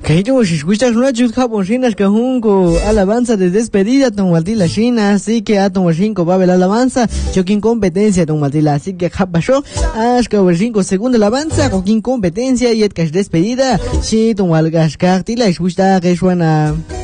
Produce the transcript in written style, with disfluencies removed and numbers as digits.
Kaito shishwistas lunachus japon shinas kahunko alabanza de despedida ton Waltila Shina, así que a ton Washinko babel alabanza, chokin competencia ton Waltila, así que japasho, ashka Washinko segunda alabanza, kokin competencia y etkash despedida, shi ton Walgash kartila ishwista keshwana.